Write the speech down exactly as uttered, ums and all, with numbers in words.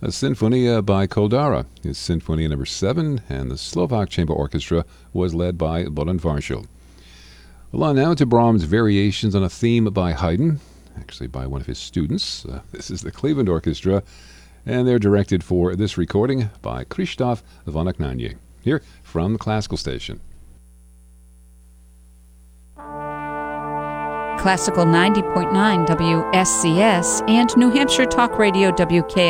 a Sinfonia by Koldara is Sinfonia number seven, and the Slovak Chamber Orchestra was led by Bolan Varshil. Well, on now to Brahms' Variations on a Theme by Haydn, actually by one of his students. Uh, this is the Cleveland Orchestra, and they're directed for this recording by Krzysztof Vonaknanie, here from the Classical Station. Classical ninety point nine W S C S and New Hampshire Talk Radio W K